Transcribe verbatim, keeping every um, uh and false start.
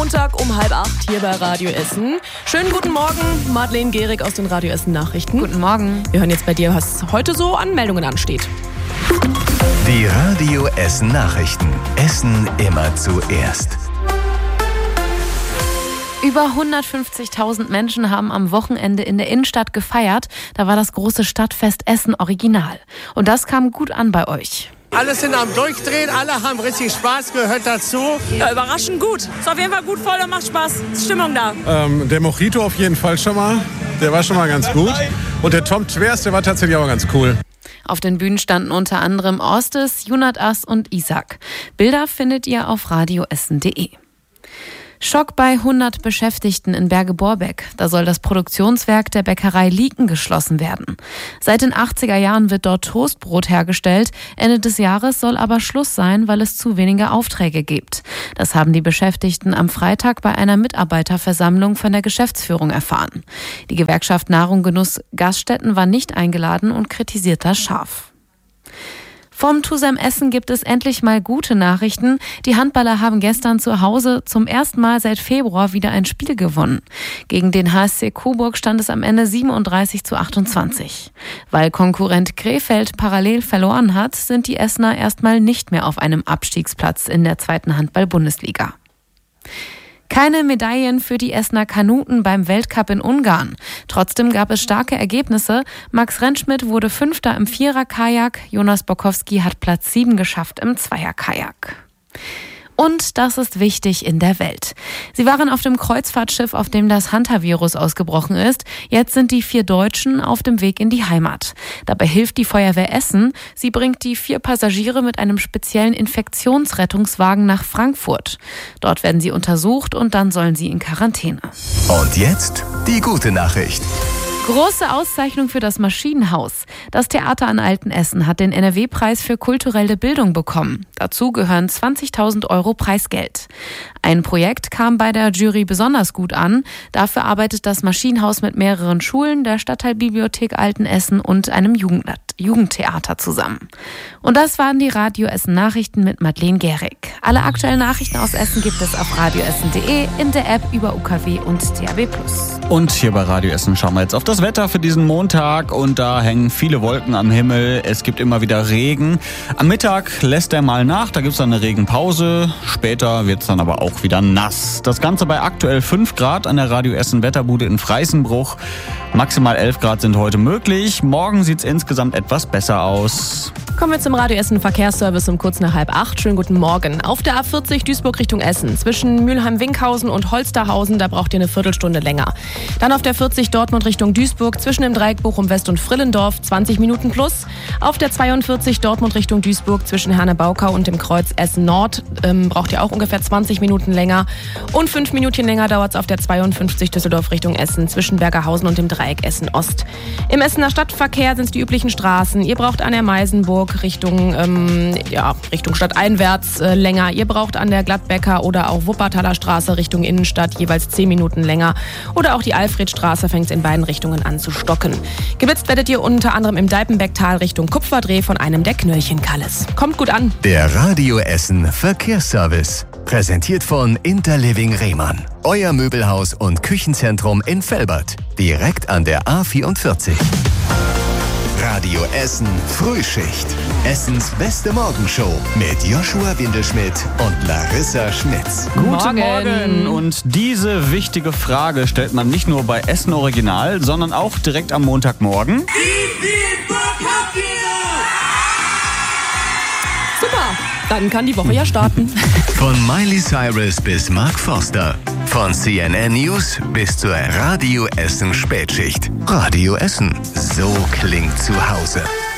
Montag um halb acht hier bei Radio Essen. Schönen guten Morgen, Madeleine Gehrig aus den Radio Essen Nachrichten. Guten Morgen. Wir hören jetzt bei dir, was heute so an Meldungen ansteht. Die Radio Essen Nachrichten. Essen immer zuerst. Über hundertfünfzigtausend Menschen haben am Wochenende in der Innenstadt gefeiert. Da war das große Stadtfest Essen Original. Und das kam gut an bei euch. Alle sind am Durchdrehen, alle haben richtig Spaß, gehört dazu. Ja, überraschend gut. Ist auf jeden Fall gut voll und macht Spaß. Ist Stimmung da. Ähm, der Mojito auf jeden Fall schon mal. Der war schon mal ganz gut. Und der Tom Twers, der war tatsächlich auch ganz cool. Auf den Bühnen standen unter anderem Orstes, Jonatas und Isaac. Bilder findet ihr auf radioessen punkt de. Schock bei hundert Beschäftigten in Berge-Borbeck. Da soll das Produktionswerk der Bäckerei Lieken geschlossen werden. Seit den achtziger Jahren wird dort Toastbrot hergestellt. Ende des Jahres soll aber Schluss sein, weil es zu wenige Aufträge gibt. Das haben die Beschäftigten am Freitag bei einer Mitarbeiterversammlung von der Geschäftsführung erfahren. Die Gewerkschaft Nahrung Genuss Gaststätten war nicht eingeladen und kritisiert das scharf. Vom T U S E M Essen gibt es endlich mal gute Nachrichten. Die Handballer haben gestern zu Hause zum ersten Mal seit Februar wieder ein Spiel gewonnen. Gegen den H S C Coburg stand es am Ende siebenunddreißig zu achtundzwanzig. Weil Konkurrent Krefeld parallel verloren hat, sind die Essener erstmal nicht mehr auf einem Abstiegsplatz in der zweiten Handball-Bundesliga. Keine Medaillen für die Essener Kanuten beim Weltcup in Ungarn. Trotzdem gab es starke Ergebnisse. Max Rentschmidt wurde Fünfter im Vierer-Kajak. Jonas Bokowski hat Platz sieben geschafft im Zweier-Kajak. Und das ist wichtig in der Welt. Sie waren auf dem Kreuzfahrtschiff, auf dem das Hantavirus ausgebrochen ist. Jetzt sind die vier Deutschen auf dem Weg in die Heimat. Dabei hilft die Feuerwehr Essen. Sie bringt die vier Passagiere mit einem speziellen Infektionsrettungswagen nach Frankfurt. Dort werden sie untersucht und dann sollen sie in Quarantäne. Und jetzt die gute Nachricht. Große Auszeichnung für das Maschinenhaus. Das Theater an Altenessen hat den N R W-Preis für kulturelle Bildung bekommen. Dazu gehören zwanzigtausend Euro Preisgeld. Ein Projekt kam bei der Jury besonders gut an. Dafür arbeitet das Maschinenhaus mit mehreren Schulen, der Stadtteilbibliothek Altenessen und einem Jugend- Jugendtheater zusammen. Und das waren die Radio Essen Nachrichten mit Madeleine Gehrig. Alle aktuellen Nachrichten aus Essen gibt es auf radioessen punkt de, in der App, über U K W und D A B plus. Und hier bei Radio Essen schauen wir jetzt auf das Wetter für diesen Montag und da hängen viele Wolken am Himmel. Es gibt immer wieder Regen. Am Mittag lässt er mal nach, da gibt es dann eine Regenpause. Später wird es dann aber auch wieder nass. Das Ganze bei aktuell fünf Grad an der Radio Essen Wetterbude in Freißenbruch. Maximal elf Grad sind heute möglich. Morgen sieht es insgesamt etwas besser aus. Kommen wir zum Radio Essen Verkehrsservice um kurz nach halb acht. Schönen guten Morgen. Auf der A vierzig Duisburg Richtung Essen. Zwischen Mülheim-Winkhausen und Holsterhausen, da braucht ihr eine Viertelstunde länger. Dann auf der vierzig Dortmund Richtung Duisburg. Zwischen dem Dreieck Bochum-West und Frillendorf zwanzig Minuten plus. Auf der zweiundvierzig Dortmund Richtung Duisburg. Zwischen Herne-Baukau und dem Kreuz Essen Nord ähm, braucht ihr auch ungefähr zwanzig Minuten länger. Und fünf Minuten länger dauert es auf der zweiundfünfzig Düsseldorf Richtung Essen. Zwischen Bergerhausen und dem Dreieck Essen Ost. Im Essener Stadtverkehr sind es die üblichen Straßen. Ihr braucht an der Meisenburg Richtung, ähm, ja, Richtung Stadteinwärts äh, länger. Ihr braucht an der Gladbecker oder auch Wuppertaler Straße Richtung Innenstadt jeweils zehn Minuten länger. Oder auch die Alfredstraße fängt in beiden Richtungen an zu stocken. Geblitzt werdet ihr unter anderem im Deipenbecktal Richtung Kupferdreh von einem der Knöllchenkalles. Kommt gut an. Der Radio Essen Verkehrsservice. Präsentiert von Interliving Rehmann. Euer Möbelhaus und Küchenzentrum in Velbert. Direkt an der A vierundvierzig. Radio Essen Frühschicht. Essens beste Morgenshow mit Joshua Windelschmidt und Larissa Schnitz. Guten Morgen. Morgen. Und diese wichtige Frage stellt man nicht nur bei Essen Original, sondern auch direkt am Montagmorgen. Wie viel Bock habt ihr? Super, dann kann die Woche ja starten. Von Miley Cyrus bis Mark Forster. Von C N N News bis zur Radio Essen Spätschicht. Radio Essen. So klingt zu Hause.